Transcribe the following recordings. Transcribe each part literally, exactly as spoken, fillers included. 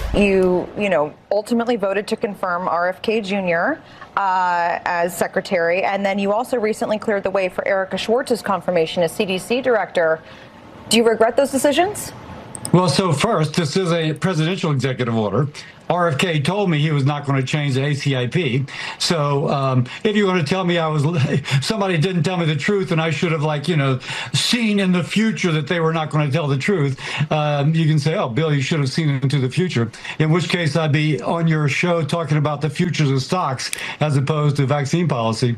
You, you know, ultimately voted to confirm R F K Junior Uh, as secretary, and then you also recently cleared the way for Erica Schwartz's confirmation as C D C director. Do you regret those decisions? Well, so first, this is a presidential executive order. R F K told me he was not going to change the A C I P. So um, if you want to tell me I was, somebody didn't tell me the truth and I should have, like, you know, seen in the future that they were not going to tell the truth, um, you can say, oh, Bill, you should have seen into the future. In which case I'd be on your show talking about the futures of stocks as opposed to vaccine policy.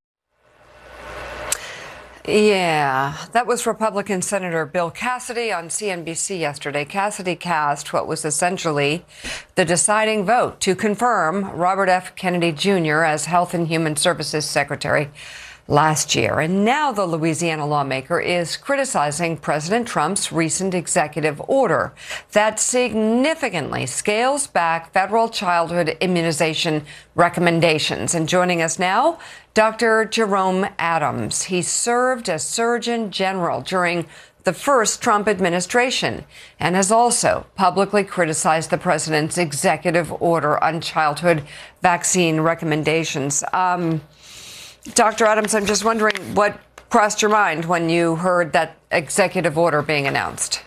Yeah, that was Republican Senator Bill Cassidy on C N B C yesterday. Cassidy cast what was essentially the deciding vote to confirm Robert F. Kennedy Junior as Health and Human Services Secretary last year. And now the Louisiana lawmaker is criticizing President Trump's recent executive order that significantly scales back federal childhood immunization recommendations. And joining us now, Doctor Jerome Adams. He served as Surgeon General during the first Trump administration and has also publicly criticized the president's executive order on childhood vaccine recommendations. Um, Doctor Adams, I'm just wondering what crossed your mind when you heard that executive order being announced.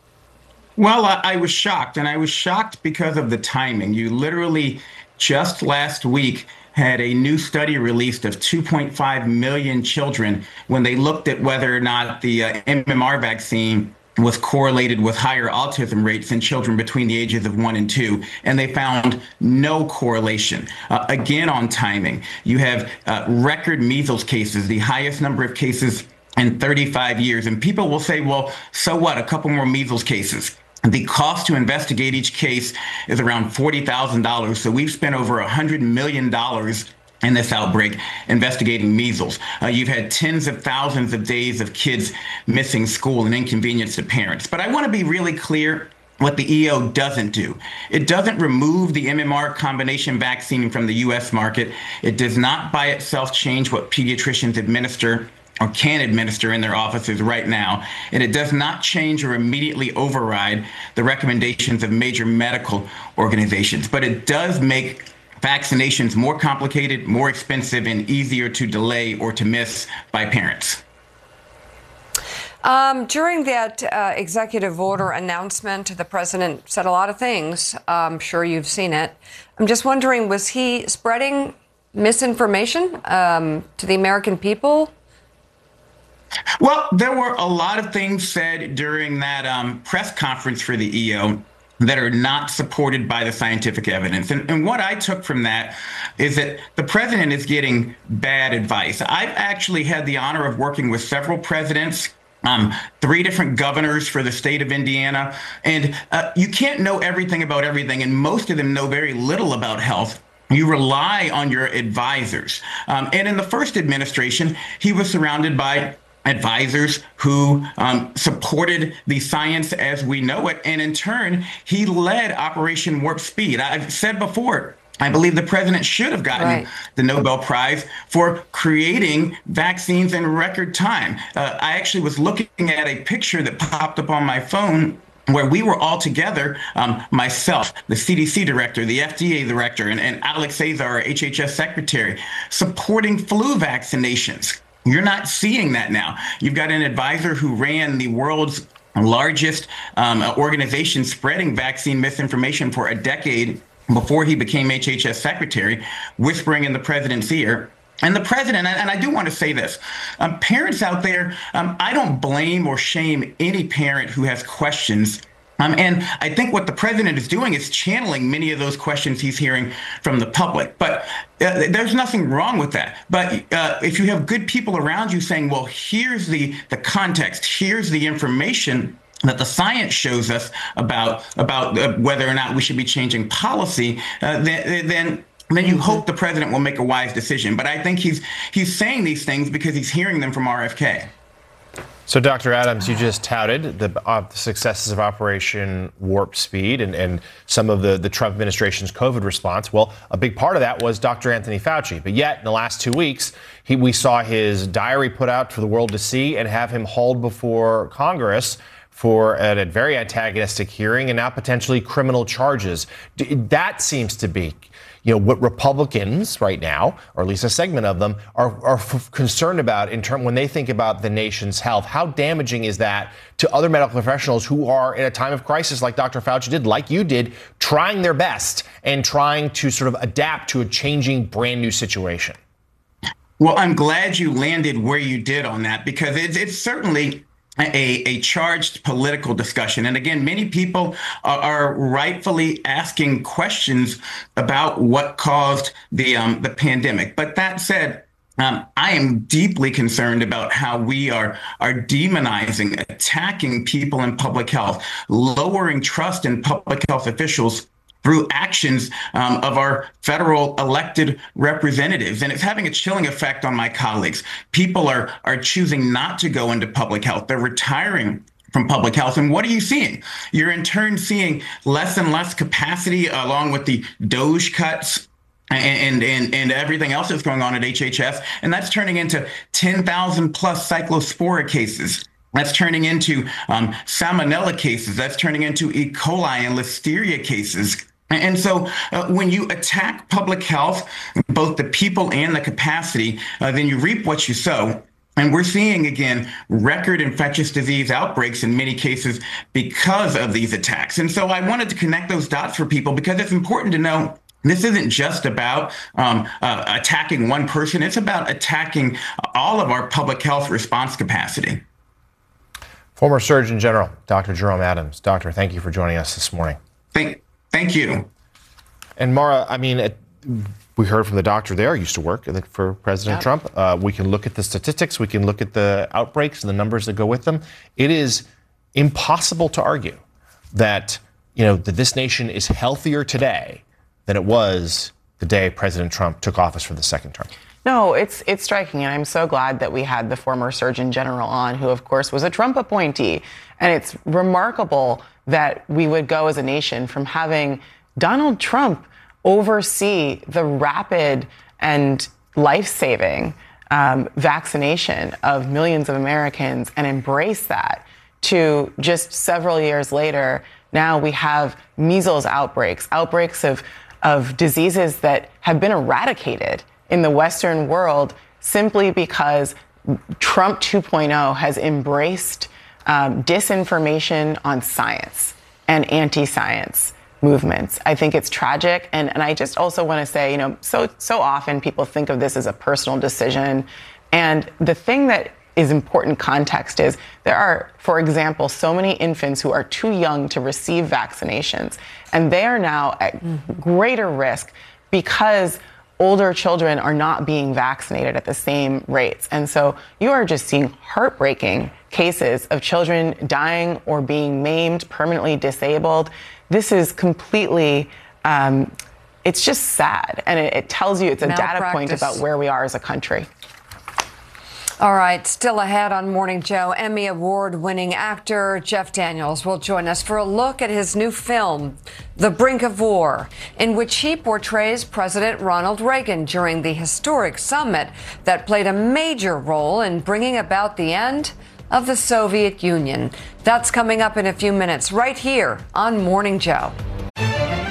Well, I, I was shocked, and I was shocked because of the timing. You literally just last week had a new study released of two point five million children when they looked at whether or not the uh, M M R vaccine was correlated with higher autism rates in children between the ages of one and two, and they found no correlation. Uh, again, on timing, you have uh, record measles cases, the highest number of cases in thirty-five years, and people will say, well, so what, a couple more measles cases. The cost to investigate each case is around forty thousand dollars, so we've spent over one hundred million dollars in this outbreak investigating measles. Uh, you've had tens of thousands of days of kids missing school and inconvenience to parents. But I want to be really clear what the E O doesn't do. It doesn't remove the M M R combination vaccine from the U S market. It does not by itself change what pediatricians administer or can administer in their offices right now. And it does not change or immediately override the recommendations of major medical organizations. But it does make vaccinations more complicated, more expensive, and easier to delay or to miss by parents. Um, during that uh, executive order announcement, the president said a lot of things. I'm sure you've seen it. I'm just wondering, was he spreading misinformation um, to the American people? Well, there were a lot of things said during that um, press conference for the E O that are not supported by the scientific evidence. And, and what I took from that is that the president is getting bad advice. I've actually had the honor of working with several presidents, um, three different governors for the state of Indiana, and uh, you can't know everything about everything, and most of them know very little about health. You rely on your advisors. Um, and in the first administration, he was surrounded by advisors who um, supported the science as we know it. And in turn, he led Operation Warp Speed. I've said before, I believe the president should have gotten right. the Nobel Prize for creating vaccines in record time. Uh, I actually was looking at a picture that popped up on my phone where we were all together, um, myself, the C D C director, the F D A director, and, and Alex Azar, our H H S secretary, supporting flu vaccinations. You're not seeing that now. You've got an advisor who ran the world's largest um, organization spreading vaccine misinformation for a decade before he became H H S secretary, whispering in the president's ear. And the president, and I do want to say this, um, parents out there, um, I don't blame or shame any parent who has questions. Um, and I think what the president is doing is channeling many of those questions he's hearing from the public. But uh, there's nothing wrong with that. But uh, if you have good people around you saying, well, here's the, the context, here's the information that the science shows us about, about uh, whether or not we should be changing policy, uh, then, then then you hope the president will make a wise decision. But I think he's he's saying these things because he's hearing them from R F K. So, Doctor Adams, you just touted the, uh, the successes of Operation Warp Speed and, and some of the, the Trump administration's COVID response. Well, a big part of that was Doctor Anthony Fauci. But yet, in the last two weeks, he, we saw his diary put out for the world to see and have him hauled before Congress for a, a very antagonistic hearing and now potentially criminal charges. That seems to be, you know, what Republicans right now, or at least a segment of them, are, are f- concerned about in term when they think about the nation's health. How damaging is that to other medical professionals who are in a time of crisis, like Doctor Fauci did, like you did, trying their best and trying to sort of adapt to a changing, brand new situation? Well, I'm glad you landed where you did on that, because it's, it's certainly A, a charged political discussion. And again, many people are, are rightfully asking questions about what caused the um, the pandemic. But that said, um, I am deeply concerned about how we are are demonizing, attacking people in public health, lowering trust in public health officials through actions um, of our federal elected representatives. And it's having a chilling effect on my colleagues. People are, are choosing not to go into public health. They're retiring from public health. And what are you seeing? You're in turn seeing less and less capacity, along with the DOGE cuts and, and, and everything else that's going on at H H S. And that's turning into ten thousand plus cyclospora cases. That's turning into um, salmonella cases. That's turning into E. coli and listeria cases. And so uh, when you attack public health, both the people and the capacity, uh, then you reap what you sow. And we're seeing, again, record infectious disease outbreaks in many cases because of these attacks. And so I wanted to connect those dots for people, because it's important to know this isn't just about um, uh, attacking one person. It's about attacking all of our public health response capacity. Former Surgeon General, Doctor Jerome Adams. Doctor, thank you for joining us this morning. Thank, thank you. And Mara, I mean, it, we heard from the doctor there, used to work for President Yep. Trump. Uh, we can look at the statistics. We can look at the outbreaks and the numbers that go with them. It is impossible to argue that, you know, that this nation is healthier today than it was the day President Trump took office for the second term. No, it's it's striking, and I'm so glad that we had the former Surgeon General on, who, of course, was a Trump appointee. And it's remarkable that we would go as a nation from having Donald Trump oversee the rapid and life-saving um, vaccination of millions of Americans and embrace that, to just several years later, now we have measles outbreaks, outbreaks of, of diseases that have been eradicated in the Western world simply because Trump two point oh has embraced um, disinformation on science and anti-science movements. I think it's tragic. And, and I just also want to say, you know, so, so often people think of this as a personal decision. And the thing that is important context is there are, for example, so many infants who are too young to receive vaccinations, and they are now at greater risk because older children are not being vaccinated at the same rates. And so you are just seeing heartbreaking cases of children dying or being maimed, permanently disabled. This is completely, um, it's just sad. And it, it tells you, it's a data point about where we are as a country. All right, still ahead on Morning Joe, Emmy Award-winning actor Jeff Daniels will join us for a look at his new film, The Brink of War, in which he portrays President Ronald Reagan during the historic summit that played a major role in bringing about the end of the Soviet Union. That's coming up in a few minutes right here on Morning Joe.